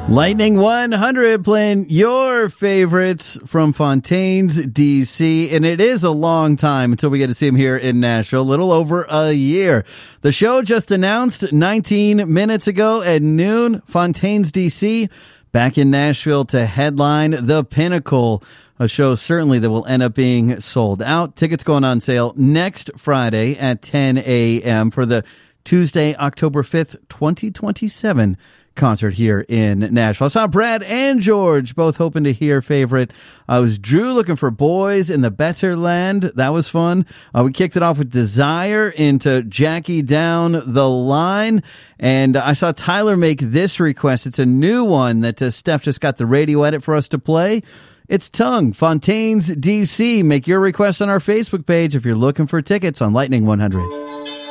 Lightning 100 playing your favorites from Fontaine's, D.C., and it is a long time until we get to see him here in Nashville, a little over a year. The show just announced 19 minutes ago at noon, Fontaine's, D.C., back in Nashville to headline The Pinnacle, a show certainly that will end up being sold out. Tickets going on sale next Friday at 10 a.m. for the Tuesday, October 5th, 2027 concert here in Nashville. I saw Brad and George both hoping to hear favorite. I was Drew looking for Boys in the Better Land. That was fun. We kicked it off with Desire into Jackie Down the Line. And I saw Tyler make this request. It's a new one that Steph just got the radio edit for us to play. It's Tongue, Fontaine's, D.C. Make your request on our Facebook page if you're looking for tickets on Lightning 100.